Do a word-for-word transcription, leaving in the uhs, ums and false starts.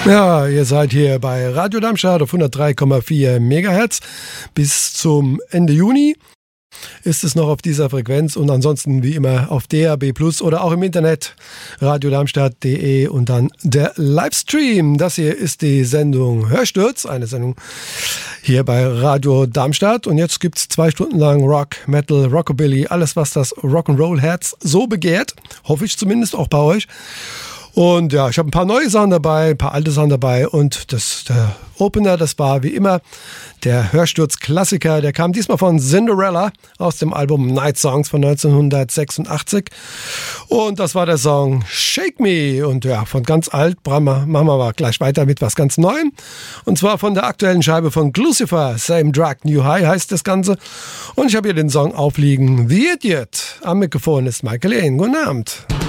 Ja, ihr seid hier bei Radio Darmstadt auf hundertdrei Komma vier Megahertz. Bis zum Ende Juni ist es noch auf dieser Frequenz und ansonsten wie immer auf D A B Plus oder auch im Internet radiodarmstadt punkt de und dann der Livestream. Das hier ist die Sendung Hörsturz, eine Sendung hier bei Radio Darmstadt und jetzt gibt es zwei Stunden lang Rock, Metal, Rockabilly, alles was das Rock'n'Roll-Herz so begehrt, hoffe ich zumindest auch bei euch. Und ja, ich habe ein paar neue Sachen dabei, ein paar alte Sachen dabei und das, der Opener, das war wie immer der Hörsturz-Klassiker, der kam diesmal von Cinderella aus dem Album Night Songs von neunzehnhundertsechsundachtzig und das war der Song Shake Me und ja, von ganz alt machen wir, machen wir mal gleich weiter mit was ganz Neuem und zwar von der aktuellen Scheibe von Glucifer, Same Drug, New High heißt das Ganze und ich habe hier den Song aufliegen, The Idiot. Am Mikrofon ist Michael Ehn, guten Abend.